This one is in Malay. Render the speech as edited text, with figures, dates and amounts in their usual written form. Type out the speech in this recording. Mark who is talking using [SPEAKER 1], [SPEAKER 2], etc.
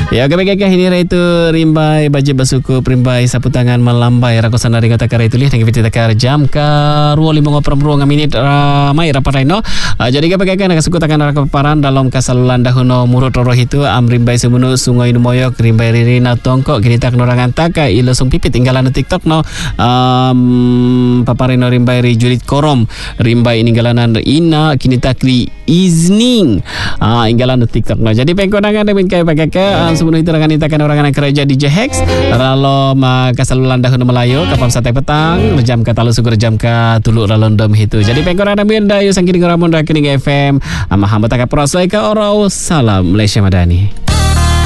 [SPEAKER 1] Ya, kebaikan ini itu rimbai baje basuku rimbai sapu tangan melambai rakosan dari kata kara itu lih dengan kita kar jam ka 25 minit mai rapat no. Jadi kebaikan nak suku tangan raparan dalam kasalulan dahuno murut roh itu rimbai semunu sungai numoyok rimbai ririna tongkok kini tak norangan taka ilosung pipit tinggalan TikTok no. Paparino rimbai ri jurit korom rimbai ininggalan ina kini takli izning inggalan TikTok no. Jadi pengkonangan dengan kebaikan sebelum itu dengan itakan orang kerja di Hex ralo kasalulan dahun Melayu kapam sate petang jam ka talu sugur jam ka tuluk ralondom itu. Jadi pengkorang nabi anda yu sangkini ngaramun rakening FM ama hamba taka prosai ka orau salam Malaysia Madani.